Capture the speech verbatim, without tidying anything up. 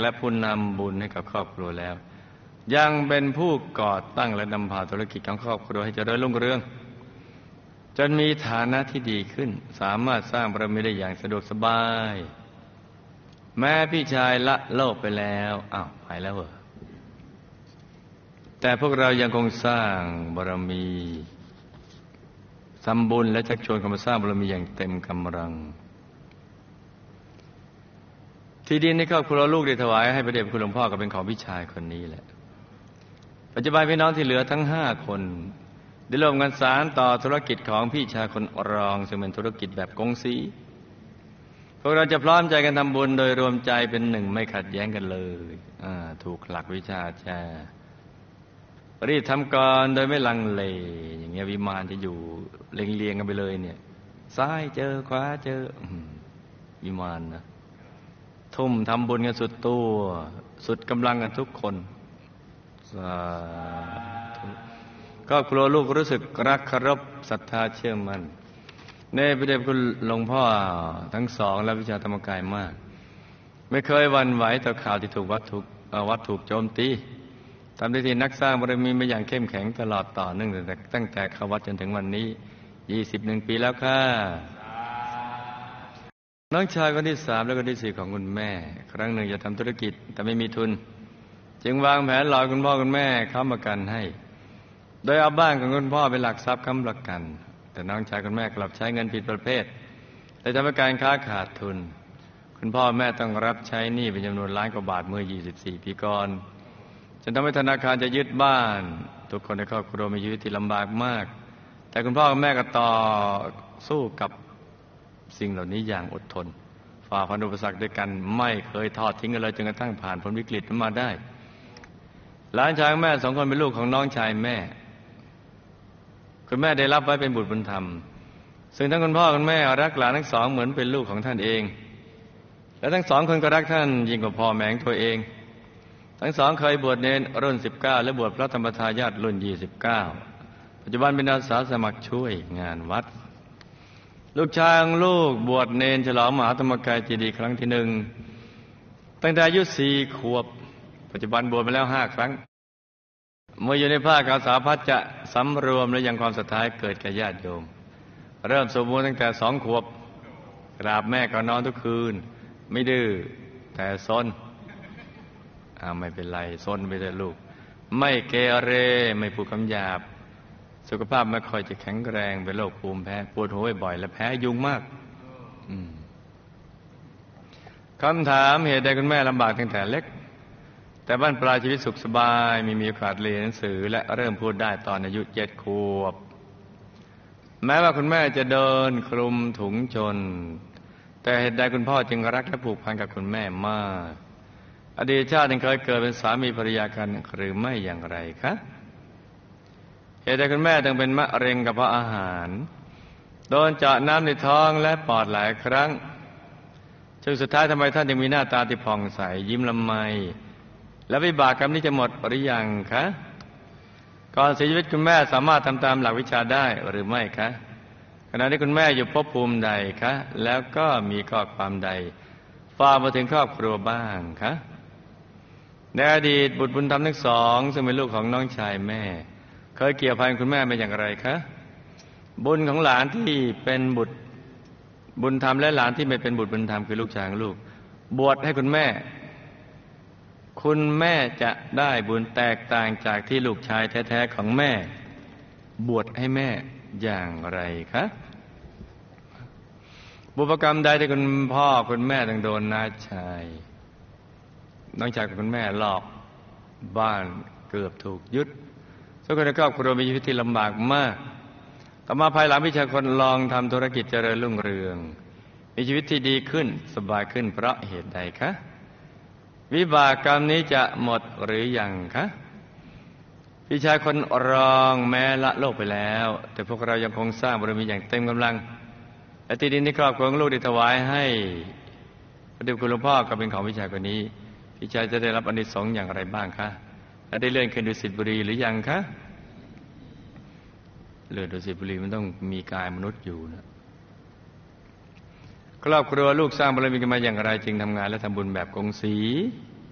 และผู้นำบุญให้กับครอบครัวแล้วยังเป็นผู้ก่อตั้งและนำพาธุรกิจของครอบครัวให้เจริญรุ่งเรืองจนมีฐานะที่ดีขึ้นสามารถสร้างบารมีได้อย่างสะดวกสบายแม้พี่ชายละโลกไปแล้วอ้าวไปแล้วเหรอแต่พวกเรายังคงสร้างบารมีทำบุญและชักชวนกันมาสร้างบารมีอย่างเต็มกำลังที่ดินในครอบครัวลูกได้ถวายให้พระเดชพระคุณหลวงพ่อก็เป็นของพี่ชายคนนี้แหละปัจจุบันพี่น้องที่เหลือทั้งห้าคนได้ร่วมกันสานต่อธุรกิจของพี่ชายคนรองซึ่งเป็นธุรกิจแบบกงสีพวกเราจะพร้อมใจกันทำบุญโดยรวมใจเป็นหนึ่งไม่ขัดแย้งกันเลยอ่าถูกหลักวิชาแช่รีบทำก่อนโดยไม่ลังเลอย่างเงี้ยวิมานจะอยู่เรียงๆกันไปเลยเนี่ยซ้ายเจอขวาเจอวิมานนะทุ่มทำบุญกันสุดตัวสุดกำลังกันทุกคนสาธุครอบครัวลูกรู้สึกรักเคารพศรัทธาเชื่อมั่นในพระเดชพระคุณหลวงพ่อทั้งสองและวิชาธรรมกายมากไม่เคยหวั่นไหวต่อข่าวที่ถูกวัดถูกวัดถูกโจมตีทำได้ที่นักสร้างบารมีมาอย่างเข้มแข็งตลอดต่อเนื่องตั้งแต่เข้าวัดจนถึงวันนี้ยี่สิบหนึ่งปีแล้วค่ะน้องชายคนที่สามและคนที่สี่ของคุณแม่ครั้งหนึ่งจะทำธุรกิจแต่ไม่มีทุนจึงวางแผนหลอกคุณพ่อคุณแม่ค้ำประกันให้โดยเอาบ้านของคุณพ่อเป็นหลักทรัพย์ค้ำประกันแต่น้องชายคุณแม่กลับใช้เงินผิดประเภทเลยทำให้การค้าขาดทุนคุณพ่อแม่ต้องรับใช้หนี้เป็นจำนวนล้านกว่าบาทเมื่อยี่สิบสี่ปีก่อนจนทำให้ธนาคารจะยึดบ้านทุกคนในครอบครัวมีชีวิตที่ลำบากมากแต่คุณพ่อคุณแม่ก็ต่อสู้กับสิ่งเหล่านี้อย่างอดทนฝ่าฟันอุปสรรคด้วยกันไม่เคยทอดทิ้งกันเลยจนกระทั่งผ่านพ้นวิกฤตนั้นมาได้หลานชายแม่สองคนเป็นลูกของน้องชายแม่คุณแม่ได้รับไว้เป็นบุตรบุญธรรมซึ่งทั้งคุณพ่อคุณแม่รักหลานทั้งสองเหมือนเป็นลูกของท่านเองและทั้งสองคนก็รักท่านยิ่งกว่าพ่อแม่ตัวเองทั้งสองเคยบวชเนรรุ่นสิบเก้าและบวชพระธรรมทายาทรุ่นยี่สิบเก้าปัจจุบันเป็นอาสาสมัครช่วยงานวัดลูกชายของลูกบวชเนรฉลองมหาธรรมกายเจดีย์ครั้งที่หนึ่งตั้งแต่อายุสี่ขวบปัจจุบันบวชมาแล้วห้าครั้งเมื่ออยู่ในภาคอาสาพัฒจะสำรวมและยังความศรัทธาเกิดแก่ญาติโยมเริ่มสมบูรณ์ตั้งแต่สองขวบกราบแม่ก่อนนอนทุกคืนไม่ดื้อแต่ซนอ่าไม่เป็นไรซนไปเถอะลูกไม่เกเรไม่พูดคำหยาบสุขภาพไม่ค่อยจะแข็งแรงเป็นโรคภูมิแพ้ปวดหัวบ่อยและแพ้ยุงมากคำถามเหตุใดคุณแม่ลำบากตั้งแต่เล็กแต่บ้านปลายชีวิตสุขสบายมีมีโอกาสเรียนหนังสือและเริ่มพูดได้ตอนอายุเจ็ดขวบแม้ว่าคุณแม่จะเดินคลุมถุงชนแต่เหตุใดคุณพ่อจึงรักและผูกพันกับคุณแม่มากอดีตชาติยังเคยเกิดเป็นสามีภรรยากันหรือไม่อย่างไรคะเหตุใดคุณแม่ต้องเป็นมะเร็งกระเพาะอาหารโดนเจาะน้ำในท้องและปอดหลายครั้งจนสุดท้ายทำไมท่านยังมีหน้าตาที่ผ่องใสยิ้มละไมและวิบากกรรมนี้จะหมดหรือยังคะก่อนเสียชีวิตคุณแม่สามารถทำตามหลักวิชาได้หรือไม่คะขณะที่คุณแม่อยู่ภพภูมิใดคะแล้วก็มีข้อความใดฝากมาถึงครอบครัวบ้างคะในอดีตบุตรบุญธรรมทั้งสองซึ่งเป็นลูกของน้องชายแม่เคยเกี่ยวพันคุณแม่เป็นอย่างไรคะบุญของหลานที่เป็นบุตรบุญธรรมและหลานที่ไม่เป็นบุตรบุญธรรมคือลูกชายของลูกบวชให้คุณแม่คุณแม่จะได้บุญแตกต่างจากที่ลูกชายแท้ๆของแม่บวชให้แม่อย่างไรคะบุพกรรมใดที่คุณพ่อคุณแม่ต้องโดนน้าชายน้องชายของคุณแม่หลอกบ้านเกือบถูกยึดทุกคนในครอบครัวมีชีวิตที่ลำบากมากต่อมาภายหลังพี่ชายคนลองทำธุรกิจเจริญรุ่งเรืองมีชีวิตที่ดีขึ้นสบายขึ้นเพราะเหตุใดคะวิบากกรรมนี้จะหมดหรือยังคะพี่ชายคนรองแม้ละโลกไปแล้วแต่พวกเรายังคงสร้างบารมีอย่างเต็มกำลังและที่ดินที่ครอบครัวของลูกได้ถวายให้พระเดชคุณหลวงพ่อก็เป็นของพี่ชายคนนี้พี่ชายจะได้รับอานิสงส์อย่างไรบ้างคะและได้เลื่อนขึ้นดุสิตบุรีหรือยังคะเลื่อนดุสิตบุรีมันต้องมีกายมนุษย์อยู่นะครอบครัวลูกสร้างบารมีกันมาอย่างไรจึงทำงานและทำบุญแบบกงสี